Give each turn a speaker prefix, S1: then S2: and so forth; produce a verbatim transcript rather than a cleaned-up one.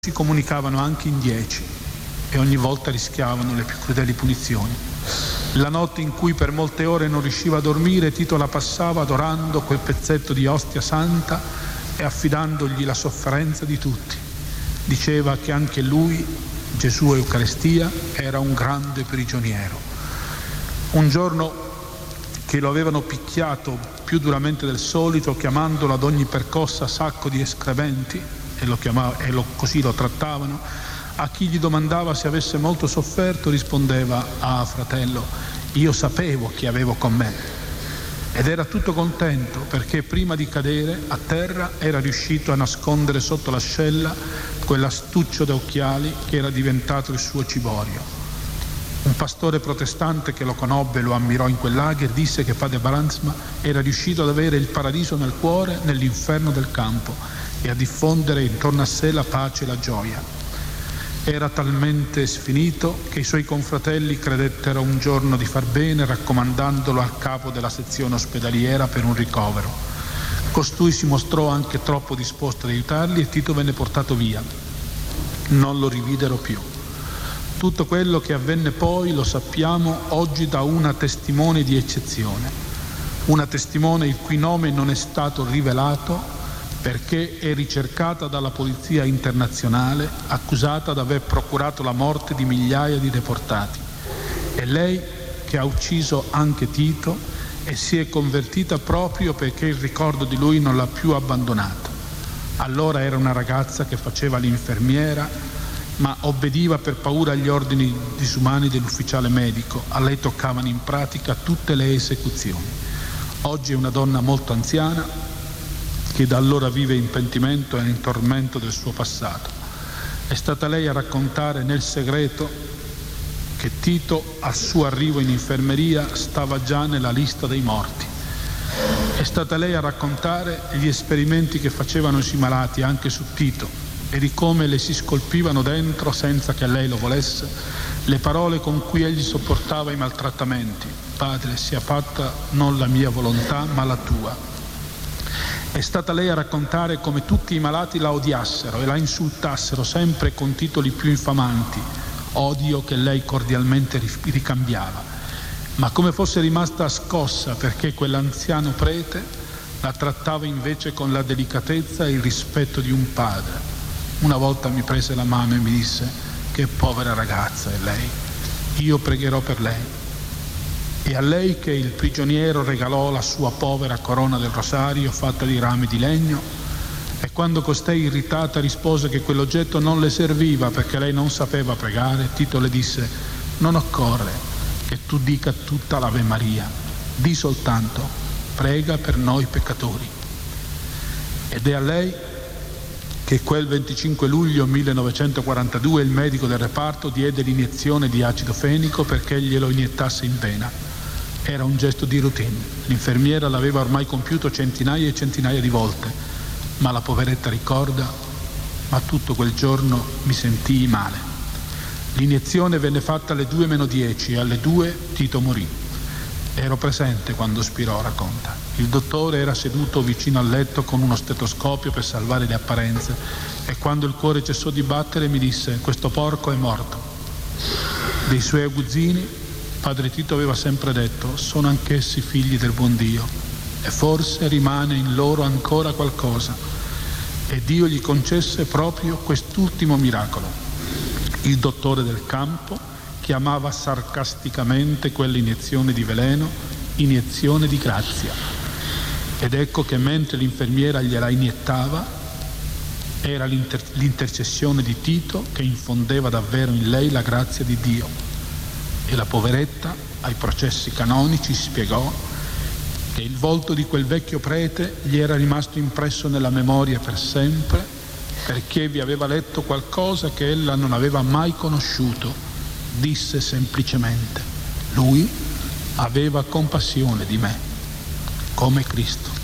S1: si comunicavano anche in dieci e ogni volta rischiavano le più crudeli punizioni. La notte in cui per molte ore non riusciva a dormire, Tito la passava adorando quel pezzetto di ostia santa e affidandogli la sofferenza di tutti. Diceva che anche lui, Gesù Eucaristia, era un grande prigioniero. Un giorno che lo avevano picchiato più duramente del solito, chiamandolo ad ogni percossa sacco di escrementi, e, lo chiamava, e lo, così lo trattavano, a chi gli domandava se avesse molto sofferto rispondeva: ah fratello, io sapevo chi avevo con me. Ed era tutto contento perché prima di cadere a terra era riuscito a nascondere sotto l'ascella quell'astuccio da occhiali che era diventato il suo ciborio. Un pastore protestante che lo conobbe e lo ammirò in quel lager disse che padre Baransma era riuscito ad avere il paradiso nel cuore nell'inferno del campo e a diffondere intorno a sé la pace e la gioia. Era talmente sfinito che i suoi confratelli credettero un giorno di far bene raccomandandolo al capo della sezione ospedaliera per un ricovero. Costui si mostrò anche troppo disposto ad aiutarli e Tito venne portato via. Non lo rividero più. Tutto quello che avvenne poi lo sappiamo oggi da una testimone di eccezione, una testimone il cui nome non è stato rivelato perché è ricercata dalla polizia internazionale, accusata di aver procurato la morte di migliaia di deportati. È lei che ha ucciso anche Tito e si è convertita proprio perché il ricordo di lui non l'ha più abbandonata. Allora era una ragazza che faceva l'infermiera, ma obbediva per paura agli ordini disumani dell'ufficiale medico. A lei toccavano in pratica tutte le esecuzioni. Oggi è una donna molto anziana che da allora vive in pentimento e in tormento del suo passato. È stata lei a raccontare nel segreto che Tito al suo arrivo in infermeria stava già nella lista dei morti. È stata lei a raccontare gli esperimenti che facevano i malati anche su Tito e di come le si scolpivano dentro, senza che lei lo volesse, le parole con cui egli sopportava i maltrattamenti: Padre, sia fatta non la mia volontà ma la tua. È stata lei a raccontare come tutti i malati la odiassero e la insultassero sempre con titoli più infamanti, odio che lei cordialmente ricambiava, ma come fosse rimasta scossa perché quell'anziano prete la trattava invece con la delicatezza e il rispetto di un padre. Una volta mi prese la mano e mi disse: che povera ragazza è lei, io pregherò per lei. E a lei che il prigioniero regalò la sua povera corona del rosario fatta di rami di legno, e quando costei irritata rispose che quell'oggetto non le serviva perché lei non sapeva pregare, Tito le disse: non occorre che tu dica tutta l'Ave Maria, di soltanto prega per noi peccatori. Ed è a lei che quel venticinque luglio millenovecentoquarantadue il medico del reparto diede l'iniezione di acido fenico perché glielo iniettasse in vena. Era un gesto di routine. L'infermiera l'aveva ormai compiuto centinaia e centinaia di volte, ma la poveretta ricorda: ma tutto quel giorno mi sentii male. L'iniezione venne fatta alle due meno dieci e alle due Tito morì. Ero presente quando spirò, racconta. Il dottore era seduto vicino al letto con uno stetoscopio per salvare le apparenze e quando il cuore cessò di battere mi disse: questo porco è morto. Dei suoi aguzzini padre Tito aveva sempre detto: sono anch'essi figli del buon Dio e forse rimane in loro ancora qualcosa. E Dio gli concesse proprio quest'ultimo miracolo. Il dottore del campo chiamava sarcasticamente quell'iniezione di veleno iniezione di grazia. Ed ecco che mentre l'infermiera gliela iniettava era l'inter- l'intercessione di Tito che infondeva davvero in lei la grazia di Dio. E la poveretta ai processi canonici spiegò che il volto di quel vecchio prete gli era rimasto impresso nella memoria per sempre perché vi aveva letto qualcosa che ella non aveva mai conosciuto. Disse semplicemente: lui aveva compassione di me come Cristo.